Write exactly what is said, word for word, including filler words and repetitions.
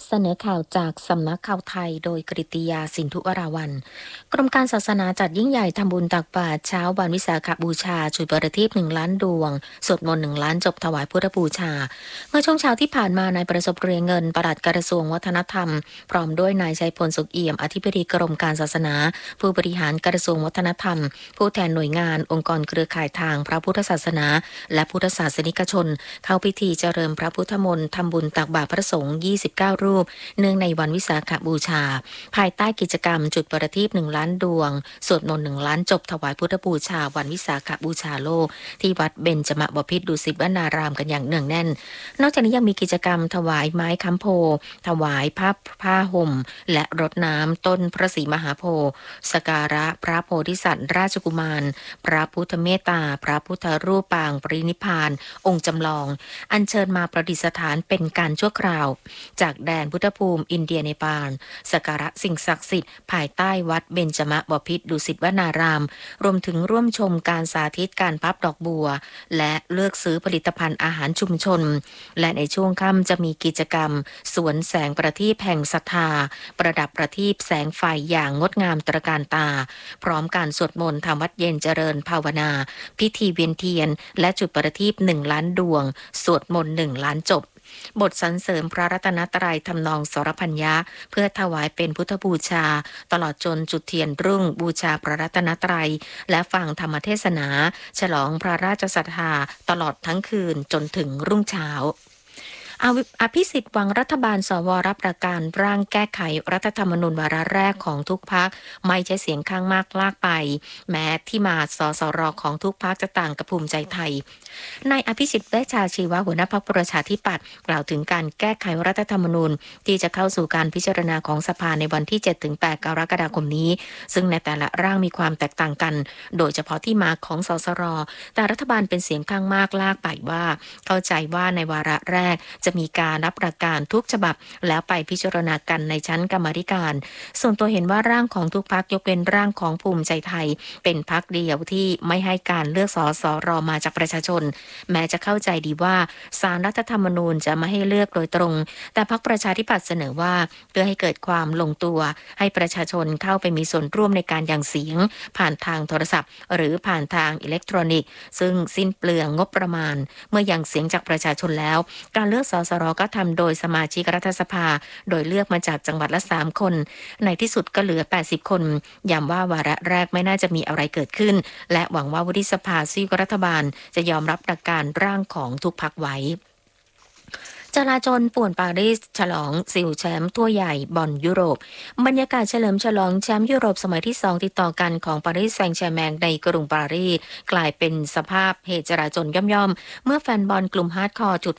เสนอข่าวจากสำนักข่าวไทยโดยกฤติยาสินธุวราวัลย์กรมการศาสนาจัดยิ่งใหญ่ทำบุญตักบาตรเช้าวันวิสาขบูชาจุดประทีปหนึ่งล้านดวงสวดมนต์หนึ่งล้านจบถวายพุทธบูชาเมื่อช่วงเช้าที่ผ่านมานายประสบเรียงเงินปลัดกระทรวงวัฒนธรรมพร้อมด้วยนายชัยพลสุขเอี่ยมอธิบดีกรมการศาสนาผู้บริหารกระทรวงวัฒนธรรมผู้แทนหน่วยงานองค์กรเครือข่ายทางพระพุทธศาสนาและพุทธศาสนิกชนเข้าพิธีเจริญพระพุทธมนต์ทำบุญตักบาตรพระสงฆ์ยี่สิบเก้ารูปเนื่องในวันวิสาขบูชาภายใต้กิจกรรมจุดประทีปหนึ่งล้านดวงสวดมนต์หนึ่งล้านจบถวายพุทธบูชาวันวิสาขบูชาโลกที่วัดเบญจมบพิตรดุสิตวนารามกันอย่างเนื่องแน่นนอกจากนี้ยังมีกิจกรรมถวายไม้ค้ำโพถวายผ้าผ้าห่มและรดน้ำต้นพระศรีมหาโพธิ์สการะพระโพธิสัตว์ราชกุมารพระพุทธเมตตาพระพุทธรูปปางปรินิพพานองค์จำลองอัญเชิญมาประดิษฐานเป็นการชั่วคราวจากแดนพุทธภูมิอินเดียเนปาลสักการะสิ่งศักดิ์สิทธิ์ภายใต้วัดเบญจมบพิตรดุสิตวนารามรวมถึงร่วมชมการสาธิตการพับดอกบัวและเลือกซื้อผลิตภัณฑ์อาหารชุมชนและในช่วงค่ำจะมีกิจกรรมสวนแสงประทีปแห่งศรัทธาประดับประทีปแสงไฟอย่างงดงามตระการตาพร้อมการสวดมนต์ทำวัดเย็นเจริญภาวนาพิธีเวียนเทียนและจุดประทีปหนึ่งล้านดวงสวดมนต์หนึ่งล้านจบบทสรรเสริมพระรัตนตรัยทำนองสรพัญญะเพื่อถวายเป็นพุทธบูชาตลอดจนจุดเทียนรุ่งบูชาพระรัตนตรัยและฟังธรรมเทศนาฉลองพระราชศรัทธาตลอดทั้งคืนจนถึงรุ่งเช้าอภิสิทธิ์หวังรัฐบาลสวรับประการร่างแก้ไขรัฐธรรมนูญวาระแรกของทุกพรรคไม่ใช้เสียงข้างมากลากไปแม้ที่มาสสรของทุกพรรคจะต่างกับภูมิใจไทยนายอภิสิทธิ์เวชชาชีวะหัวหน้าพรรคประชาธิปัตย์กล่าวถึงการแก้ไขรัฐธรรมนูญที่จะเข้าสู่การพิจารณาของสภาในวันที่ เจ็ดถึงแปด กรกฎาคมนี้ซึ่งในแต่ละร่างมีความแตกต่างกันโดยเฉพาะที่มาของสสรแต่รัฐบาลเป็นเสียงข้างมากลากไปว่าเข้าใจว่าในวาระแรกจะมีการรับประการทุกฉบับแล้วไปพิจารณากันในชั้นกรรมาธิการส่วนตัวเห็นว่าร่างของทุกพรรคยกเว้นร่างของภูมิใจไทยเป็นพรรคเดียวที่ไม่ให้การเลือกสสรมาจากประชาชนแม้จะเข้าใจดีว่าศาลรัฐธรรมนูญจะไม่ให้เลือกโดยตรงแต่พรรคประชาธิปัตย์เสนอว่าเพื่อให้เกิดความลงตัวให้ประชาชนเข้าไปมีส่วนร่วมในการยังเสียงผ่านทางโทรศัพท์ หรือผ่านทางอิเล็กทรอนิกส์ซึ่งสิ้นเปลืองงบประมาณเมื่อยังเสียงจากประชาชนแล้วการเลือกสสรก็ทำโดยสมาชิกรัฐสภาโดยเลือกมาจากจังหวัดละสามคนในที่สุดก็เหลือแปดสิบคนย้ำว่าวาระแรกไม่น่าจะมีอะไรเกิดขึ้นและหวังว่าวุฒิสภาซีกรัฐบาลจะยอมรับหลักการร่างของทุกพรรคไว้จราจรป่วนปารีสฉลองสิวแชมป์ทั่วใหญ่บอลยุโรปบรรยากาศเฉลิมฉลองแชมป์ยุโรปสมัยที่สองติดต่อกันของปารีสแซงต์แชร์แมงในกรุงปารีสกลายเป็นสภาพเหตุจราจรย่อมๆเมื่อแฟนบอลกลุ่มฮาร์ดคอร์จุด